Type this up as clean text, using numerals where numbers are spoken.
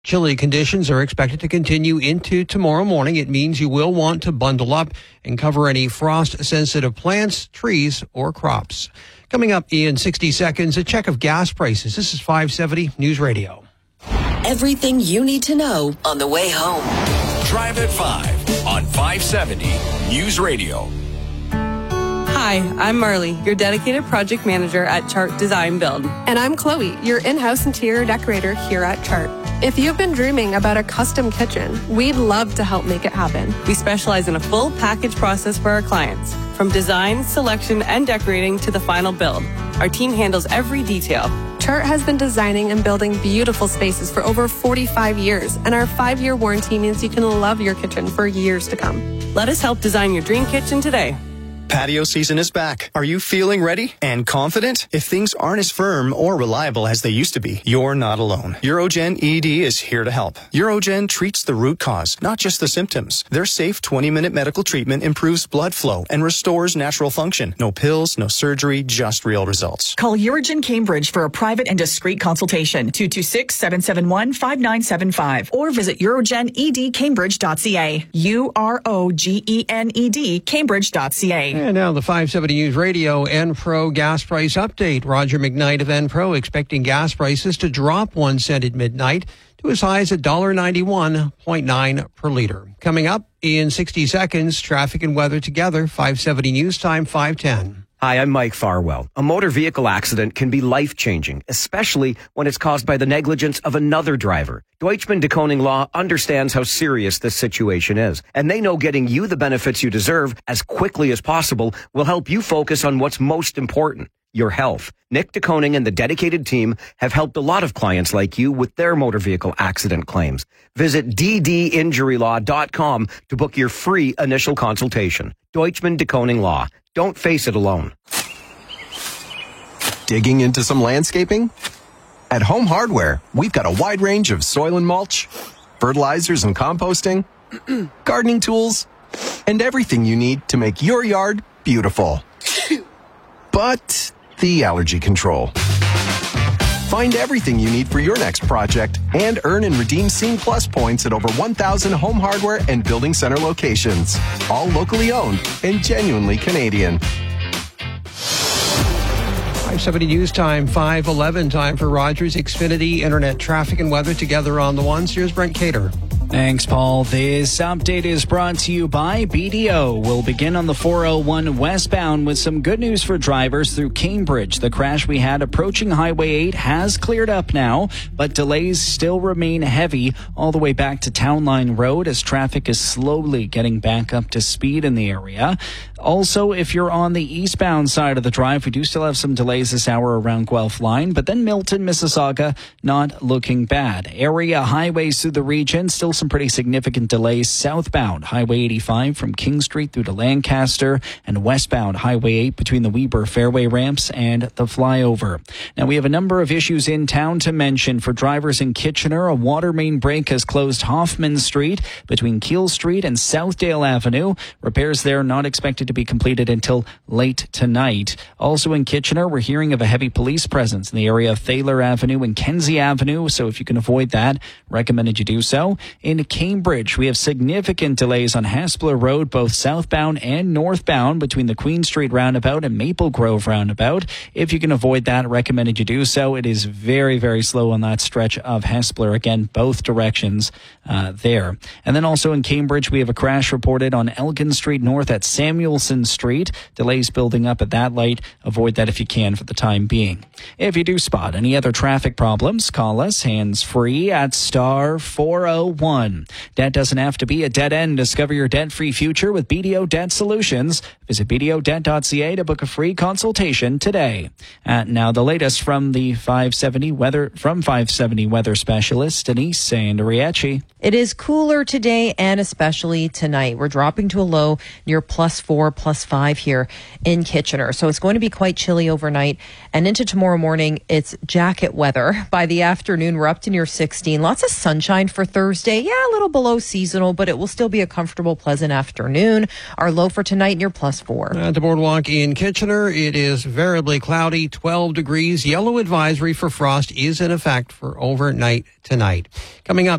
Chilly conditions are expected to continue into tomorrow morning. It means you will want to bundle up and cover any frost-sensitive plants, trees, or crops. Coming up in 60 seconds, a check of gas prices. This is 570 News Radio. Everything you need to know on the way home. Drive at 5 on 570 News Radio. Hi, I'm Marley, your dedicated project manager at Chart Design Build. And I'm Chloe, your in-house interior decorator here at Chart. If you've been dreaming about a custom kitchen, we'd love to help make it happen. We specialize in a full package process for our clients, from design, selection, and decorating to the final build. Our team handles every detail. Chart has been designing and building beautiful spaces for over 45 years, and our 5-year warranty means you can love your kitchen for years to come. Let us help design your dream kitchen today. Patio season is back. Are you feeling ready and confident? If things aren't as firm or reliable as they used to be, you're not alone. Eurogen ED is here to help. Eurogen treats the root cause, not just the symptoms. Their safe 20-minute medical treatment improves blood flow and restores natural function. No pills, no surgery, just real results. Call Eurogen Cambridge for a private and discreet consultation. 226-771-5975 or visit eurogenedcambridge.ca. UROGENED Cambridge.ca. And now the 570 News Radio Enpro gas price update. Roger McKnight of Enpro expecting gas prices to drop 1 cent at midnight to as high as $1.91.9 per liter. Coming up in 60 seconds, traffic and weather together. 570 News Time, 510. Hi, I'm Mike Farwell. A motor vehicle accident can be life-changing, especially when it's caused by the negligence of another driver. Deutschman DeKoning Law understands how serious this situation is, and they know getting you the benefits you deserve as quickly as possible will help you focus on what's most important, your health. Nick DeKoning and the dedicated team have helped a lot of clients like you with their motor vehicle accident claims. Visit ddinjurylaw.com to book your free initial consultation. Deutschman DeKoning Law. Don't face it alone. Digging into some landscaping? At Home Hardware, we've got a wide range of soil and mulch, fertilizers and composting, gardening tools, and everything you need to make your yard beautiful. But the allergy control. Find everything you need for your next project and earn and redeem Scene Plus points at over 1,000 Home Hardware and Building Center locations. All locally owned and genuinely Canadian. 570 News Time, 511. Time for Rogers Xfinity Internet traffic and weather together on the ones. Here's Brent Cater. Thanks, Paul. This update is brought to you by BDO. We'll begin on the 401 westbound with some good news for drivers through Cambridge. The crash we had approaching Highway 8 has cleared up now, but delays still remain heavy all the way back to Town Line Road as traffic is slowly getting back up to speed in the area. Also, if you're on the eastbound side of the drive, we do still have some delays this hour around Guelph Line, but then Milton, Mississauga, not looking bad. Area highways through the region, still some pretty significant delays southbound Highway 85 from King Street through to Lancaster, and westbound Highway 8 between the Weber Fairway ramps and the flyover. Now we have a number of issues in town to mention. For drivers in Kitchener, a water main break has closed Hoffman Street between Keele Street and Southdale Avenue. Repairs there not expected to be completed until late tonight. Also in Kitchener, we're hearing of a heavy police presence in the area of Thaler Avenue and Kenzie Avenue, so if you can avoid that, recommended you do so. In Cambridge, we have significant delays on Haspler Road, both southbound and northbound between the Queen Street roundabout and Maple Grove roundabout. If you can avoid that, recommended you do so. It is very, very slow on that stretch of Haspler. Again, both directions there. And then also in Cambridge, we have a crash reported on Elgin Street North at Samuelson Street. Delays building up at that light. Avoid that if you can for the time being. If you do spot any other traffic problems, call us hands-free at star 401. Debt doesn't have to be a dead end. Discover your debt-free future with BDO Debt Solutions. Visit BDOdebt.ca to book a free consultation today. Now the latest from the 570 weather specialist, Denise Sanderiachi. It is cooler today and especially tonight. We're dropping to a low near +4, +5 here in Kitchener. So it's going to be quite chilly overnight. And into tomorrow morning, it's jacket weather. By the afternoon, we're up to near 16. Lots of sunshine for Thursday. a little below seasonal, but it will still be a comfortable, pleasant afternoon. Our low for tonight near +4. At the Boardwalk in Kitchener, it is variably cloudy, 12 degrees. Yellow advisory for frost is in effect for overnight tonight. Coming up,